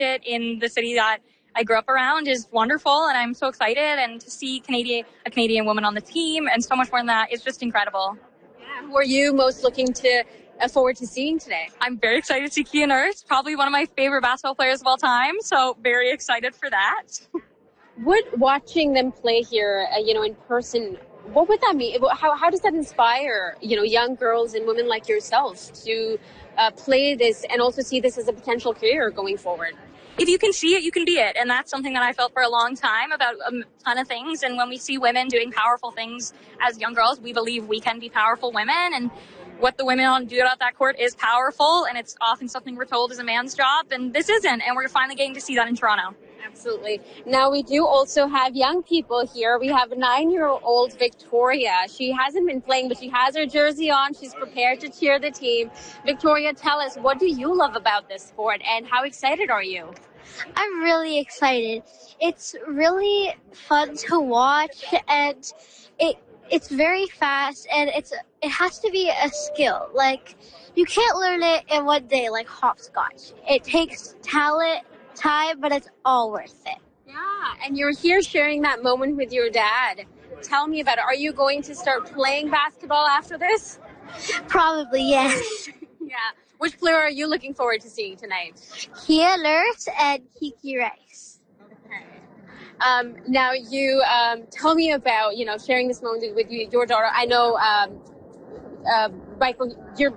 it in the city that I grew up around is wonderful, and I'm so excited. And to see a Canadian woman on the team and so much more than that is just incredible. Yeah. Who are you most looking to forward to seeing today? I'm very excited to see Kia Nurse, probably one of my favorite basketball players of all time, so very excited for that. Watching them play here, in person, what would that mean? How does that inspire, young girls and women like yourself to play this and also see this as a potential career going forward? If you can see it, you can be it. And that's something that I felt for a long time about a ton of things. And when we see women doing powerful things as young girls, we believe we can be powerful women. And what the women do out that court is powerful. And it's often something we're told is a man's job. And this isn't. And we're finally getting to see that in Toronto. Absolutely. Now, we do also have young people here. We have a 9-year-old Victoria. She hasn't been playing, but she has her jersey on. She's prepared to cheer the team. Victoria, tell us, what do you love about this sport and how excited are you? I'm really excited. It's really fun to watch, and it's very fast, and it has to be a skill. Like, you can't learn it in one day like hopscotch. It takes talent, time, but it's all worth it. Yeah, and you're here sharing that moment with your dad. Tell me about it. Are you going to start playing basketball after this? Probably, yes. Yeah. Which player are you looking forward to seeing tonight? Kia Nurse and Kiki Rice. Okay. Now, you tell me about, sharing this moment with your daughter. I know, Michael,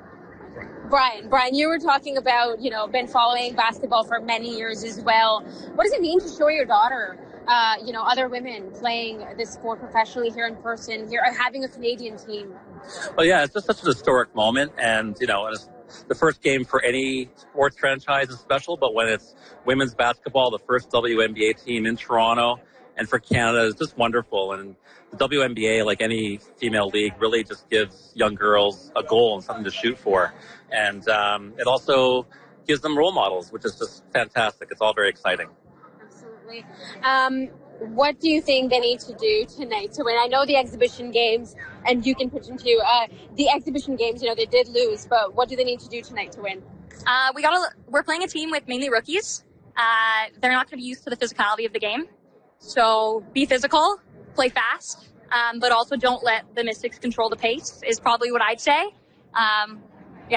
Brian, you were talking about, been following basketball for many years as well. What does it mean to show your daughter, other women playing this sport professionally here in person, here having a Canadian team? Well, yeah, it's just such an historic moment. And, it's the first game for any sports franchise is special. But when it's women's basketball, the first WNBA team in Toronto, and for Canada is just wonderful. And the WNBA, like any female league, really just gives young girls a goal and something to shoot for. And it also gives them role models, which is just fantastic. It's all very exciting. Absolutely. What do you think they need to do tonight to win? I know the exhibition games, and you can pitch into the exhibition games, they did lose, but what do they need to do tonight to win? We're playing a team with mainly rookies. They're not going to be used to the physicality of the game. So be physical, play fast, but also don't let the Mystics control the pace is probably what I'd say. Yeah.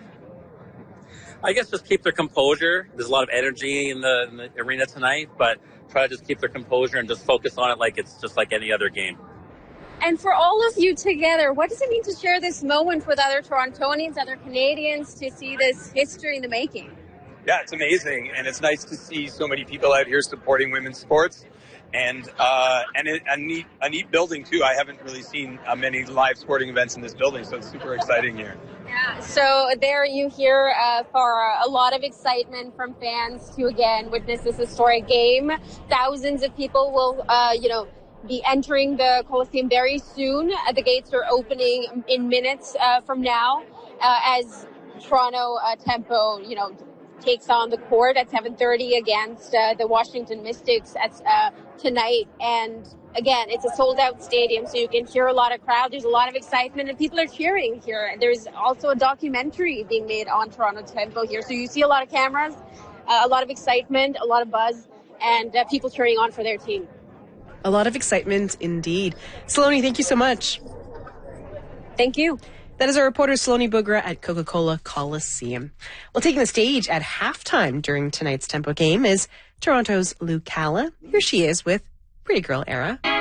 I guess just keep their composure. There's a lot of energy in the arena tonight, but try to just keep their composure and just focus on it like it's just like any other game. And for all of you together, what does it mean to share this moment with other Torontonians, other Canadians, to see this history in the making? Yeah, it's amazing, and it's nice to see so many people out here supporting women's sports, and a neat building too. I haven't really seen many live sporting events in this building, so it's super exciting here. Yeah, so there you hear for a lot of excitement from fans to again witness this historic game. Thousands of people will, be entering the Coliseum very soon. The gates are opening in minutes from now as Toronto Tempo, takes on the court at 7:30 against the Washington Mystics tonight. And again, it's a sold-out stadium, so you can hear a lot of crowd. There's a lot of excitement, and people are cheering here. There's also a documentary being made on Toronto Tempo here, so you see a lot of cameras, a lot of excitement, a lot of buzz, and people cheering on for their team. A lot of excitement indeed. Saloni, thank you so much. Thank you. That is our reporter Saloni Bugra at Coca-Cola Coliseum. Well, taking the stage at halftime during tonight's Tempo game is Toronto's Lou Calla. Here she is with Pretty Girl Era.